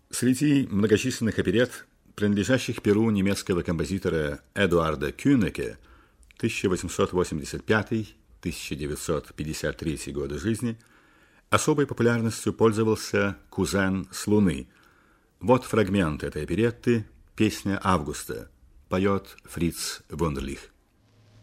Среди многочисленных оперетт, принадлежащих перу немецкого композитора Эдуарда Кюнеке 1885-1953 годы жизни, особой популярностью пользовался «Кузен с Луны». Вот фрагмент этой оперетты, песня Августа, поет Фриц Вундерлих.